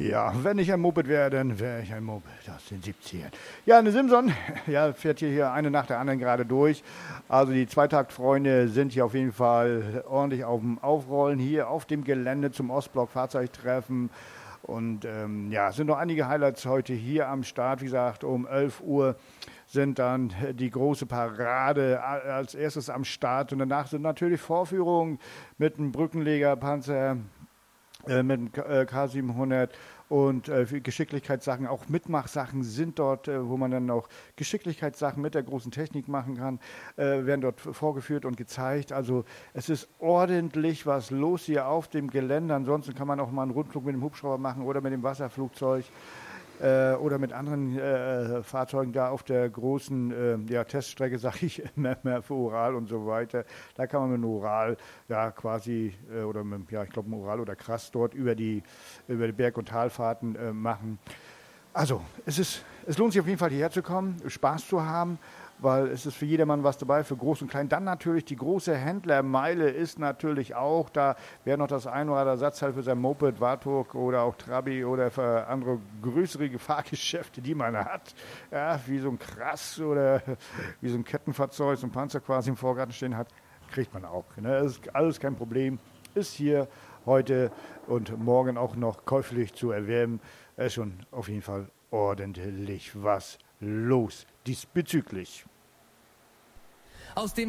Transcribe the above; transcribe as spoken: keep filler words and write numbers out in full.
Ja, wenn ich ein Moped wäre, dann wäre ich ein Moped aus den siebzigern. Ja, eine Simson, ja, fährt hier, hier eine nach der anderen gerade durch. Also die Zweitaktfreunde sind hier auf jeden Fall ordentlich auf dem Aufrollen hier auf dem Gelände zum Ostblock Fahrzeugtreffen. Und ähm, ja, es sind noch einige Highlights heute hier am Start. Wie gesagt, um elf Uhr sind dann die große Parade als erstes am Start. Und danach sind natürlich Vorführungen mit einem Brückenlegerpanzer, äh, mit dem K- äh, K siebenhundert und äh, für Geschicklichkeitssachen, auch Mitmachsachen sind dort, äh, wo man dann auch Geschicklichkeitssachen mit der großen Technik machen kann, äh, werden dort vorgeführt und gezeigt. Also es ist ordentlich was los hier auf dem Gelände. Ansonsten kann man auch mal einen Rundflug mit dem Hubschrauber machen oder mit dem Wasserflugzeug äh, oder mit anderen äh, Fahrzeugen da auf der großen äh, ja, Teststrecke, sage ich immer mehr für Ural und so weiter. Da kann man mit dem Ural ja quasi, äh, oder mit, ja, ich glaube, mit Ural oder Krass dort über die, über die Berg- und Talfahrten äh, machen. Also, es ist, es lohnt sich auf jeden Fall hierher zu kommen, Spaß zu haben, weil es ist für jedermann was dabei, für Groß und Klein. Dann natürlich die große Händlermeile ist natürlich auch da. Wer noch das ein oder andere Ersatzteil für sein Moped, Warthog oder auch Trabi oder für andere größere Fahrgeschäfte, die man hat, ja, wie so ein Krass oder wie so ein Kettenfahrzeug, so ein Panzer quasi im Vorgarten stehen hat, kriegt man auch. Ne? Das ist alles kein Problem. Ist hier heute und morgen auch noch käuflich zu erwerben. Es ist schon auf jeden Fall ordentlich was los diesbezüglich. Aus dem